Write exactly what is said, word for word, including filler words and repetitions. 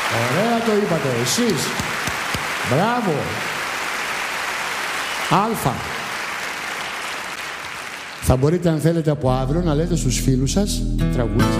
Ωραία το είπατε εσείς. Μπράβο. Αλφα. Θα μπορείτε αν θέλετε από αύριο να λέτε στους φίλους σας τραγούδια.